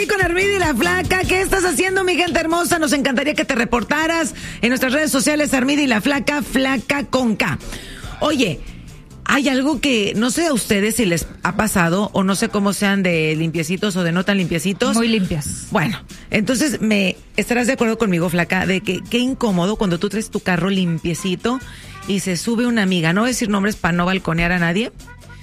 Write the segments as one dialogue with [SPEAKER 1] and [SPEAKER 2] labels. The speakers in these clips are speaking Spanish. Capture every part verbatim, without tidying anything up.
[SPEAKER 1] aquí con Armida y la Flaca. ¿Qué estás haciendo, mi gente hermosa? Nos encantaría que te reportaras en nuestras redes sociales, Armida y la Flaca, Flaca con K. Oye, hay algo que no sé a ustedes si les ha pasado, o no sé cómo sean de limpiecitos o de no tan limpiecitos.
[SPEAKER 2] Muy limpias.
[SPEAKER 1] Bueno, entonces me estarás de acuerdo conmigo, Flaca, de que qué incómodo cuando tú traes tu carro limpiecito y se sube una amiga. No voy a decir nombres para no balconear a nadie.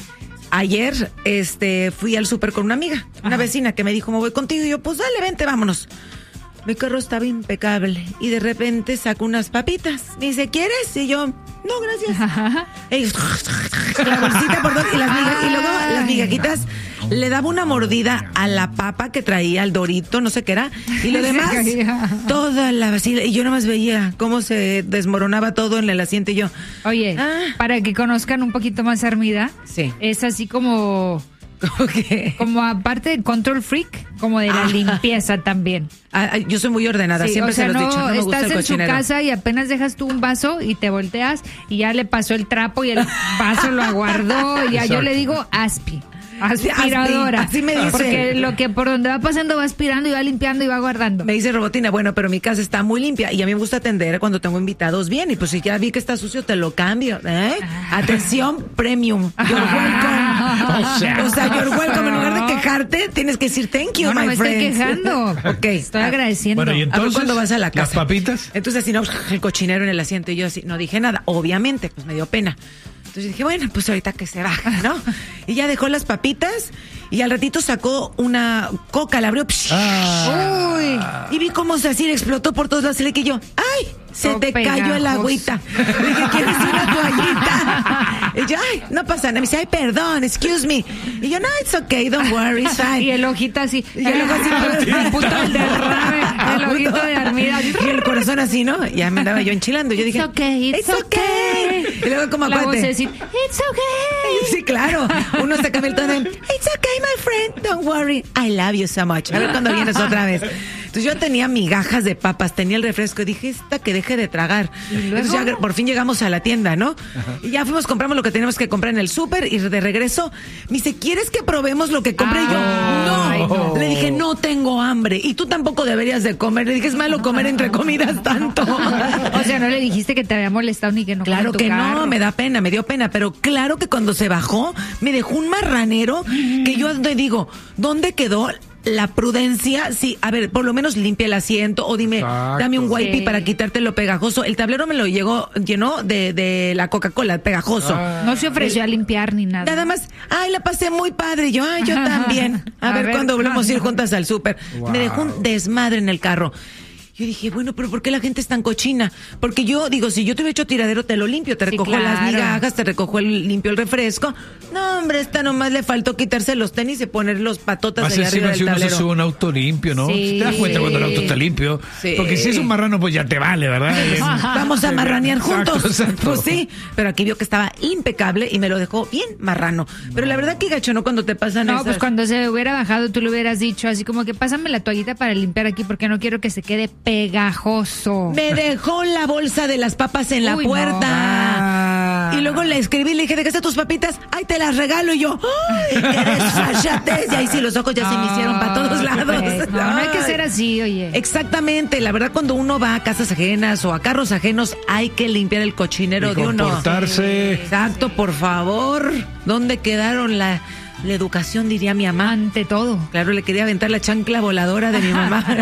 [SPEAKER 1] Ayer este fui al súper con una amiga, una Ajá. vecina que me dijo, me voy contigo. Y yo, pues dale, vente, vámonos. Mi carro estaba impecable y de repente saco unas papitas. Me dice, ¿quieres? Y yo, no, gracias. Y, la bolsita por dos, y, las miga, y luego las migajitas le daba una mordida a la papa que traía, al dorito, no sé qué era. Y lo demás, toda la vacila. Y yo nomás veía cómo se desmoronaba todo en el asiento y yo.
[SPEAKER 2] Oye, ah. para que conozcan un poquito más a Armida,
[SPEAKER 1] sí.
[SPEAKER 2] es así como... Okay. Como aparte de control freak, como de la ah. limpieza también.
[SPEAKER 1] Ah, yo soy muy ordenada, sí, siempre o sea, se los he
[SPEAKER 2] no,
[SPEAKER 1] dicho, no me gusta el
[SPEAKER 2] estás en
[SPEAKER 1] cochinero.
[SPEAKER 2] Su casa y apenas dejas tú un vaso y te volteas y ya le pasó el trapo y el vaso lo aguardó y ya yo le digo aspi. Aspiradora.
[SPEAKER 1] Así, así me dice.
[SPEAKER 2] Porque lo que por donde va pasando va aspirando y va limpiando y va guardando.
[SPEAKER 1] Me dice Robotina, bueno, pero mi casa está muy limpia y a mí me gusta atender cuando tengo invitados bien. Y pues si ya vi que está sucio, te lo cambio. ¿eh? Ah. Atención premium. You're welcome. O sea, o sea, you're welcome. En lugar de quejarte, tienes que decir thank you,
[SPEAKER 2] no, no
[SPEAKER 1] my
[SPEAKER 2] me
[SPEAKER 1] friend.
[SPEAKER 2] Estoy quejando.
[SPEAKER 1] Ok.
[SPEAKER 2] Estoy agradeciendo.
[SPEAKER 3] Bueno, y entonces,
[SPEAKER 1] a ver cuando vas a la casa.
[SPEAKER 3] ¿Las papitas?
[SPEAKER 1] Entonces así, no, el cochinero en el asiento y yo así, no dije nada. Obviamente, pues me dio pena. Entonces dije, bueno, pues ahorita que se baja, ¿no? Y ya dejó las papitas y al ratito sacó una coca, la abrió.
[SPEAKER 3] Ah.
[SPEAKER 1] Uy, y vi cómo se así le explotó por todos lados. Y le dije yo, ¡ay! Se
[SPEAKER 2] Todo
[SPEAKER 1] te
[SPEAKER 2] pegajoso.
[SPEAKER 1] cayó el agüita. Le dije, ¿quieres una toallita? Y yo, ay, no pasa nada. Me dice, ay, perdón, excuse me. Y yo, no, it's okay, don't worry, it's fine.
[SPEAKER 2] Y el ojito así.
[SPEAKER 1] Y el ojo así,
[SPEAKER 2] a punto del derrame. El ojito de Armida.
[SPEAKER 1] Y el corazón así, ¿no? Ya me andaba yo enchilando. Yo dije,
[SPEAKER 2] it's okay, it's, it's okay.
[SPEAKER 1] okay. Y luego como
[SPEAKER 2] la
[SPEAKER 1] acuérdate.
[SPEAKER 2] vocecita, it's okay.
[SPEAKER 1] Sí, claro. Uno saca el tono de, it's okay, my friend, don't worry, I love you so much. A ver cuando vienes otra vez. Entonces yo tenía migajas de papas, tenía el refresco y dije, esta que deje de tragar. Entonces ya por fin llegamos a la tienda, ¿no? Ajá. Y ya fuimos, compramos lo que teníamos que comprar en el súper y de regreso me dice, ¿quieres que probemos lo que compré?
[SPEAKER 2] Ah,
[SPEAKER 1] yo, no.
[SPEAKER 2] ay, no.
[SPEAKER 1] Le dije, no tengo hambre. Y tú tampoco deberías de comer. Le dije, es malo comer entre comidas tanto.
[SPEAKER 2] O sea, no le dijiste que te había molestado ni que no.
[SPEAKER 1] Claro que carro. No, me da pena, me dio pena. Pero claro que cuando se bajó, me dejó un marranero mm. que yo te digo, ¿dónde quedó la prudencia? Sí, a ver, por lo menos limpia el asiento o dime, Exacto. dame un wipey sí. para quitarte lo pegajoso. El tablero me lo llegó, llenó de, de la Coca-Cola, pegajoso.
[SPEAKER 2] Ah. No se ofreció el, a limpiar ni nada.
[SPEAKER 1] Nada más, ay, la pasé muy padre. Y yo, ay, yo también. A, a ver, ver cuándo volvemos a ir juntas al súper. Wow. Me dejó un desmadre en el carro. Yo dije, bueno, pero ¿por qué la gente es tan cochina? Porque yo digo, si yo te hubiera hecho tiradero, te lo limpio, te sí, recojo claro. las migajas, te recojo el limpio el refresco. No, hombre, esta nomás le faltó quitarse los tenis y poner los patotas
[SPEAKER 3] Más
[SPEAKER 1] allá arriba del
[SPEAKER 3] si uno
[SPEAKER 1] tablero.
[SPEAKER 3] se sube un auto limpio, ¿no?
[SPEAKER 2] Sí.
[SPEAKER 3] ¿Te das cuenta cuando el auto está limpio?
[SPEAKER 1] Sí.
[SPEAKER 3] Porque si es un marrano, pues ya te vale, ¿verdad?
[SPEAKER 1] Vamos a marranear juntos.
[SPEAKER 3] Exacto, exacto.
[SPEAKER 1] Pues sí, pero aquí vio que estaba impecable y me lo dejó bien marrano. Pero la verdad que gacho, ¿no? Cuando te pasan
[SPEAKER 2] No,
[SPEAKER 1] esas...
[SPEAKER 2] pues cuando se hubiera bajado, tú le hubieras dicho así como que pásame la toallita para limpiar aquí porque no quiero que se quede pegajoso.
[SPEAKER 1] Me dejó la bolsa de las papas en la Uy, puerta.
[SPEAKER 3] No.
[SPEAKER 1] Y luego le escribí, le dije, ¿de qué están tus papitas? Ay, te las regalo. Y yo, ¡ay, eres sachatez! Y ahí sí, los ojos ya se me hicieron para todos lados.
[SPEAKER 2] No, no hay que ser así, oye.
[SPEAKER 1] Exactamente. La verdad, cuando uno va a casas ajenas o a carros ajenos, hay que limpiar el cochinero
[SPEAKER 3] y
[SPEAKER 1] de uno.
[SPEAKER 3] comportarse.
[SPEAKER 1] Exacto, por favor. ¿Dónde quedaron la... La educación, diría mi mamá?
[SPEAKER 2] Ante todo.
[SPEAKER 1] Claro, le quería aventar la chancla voladora de mi mamá.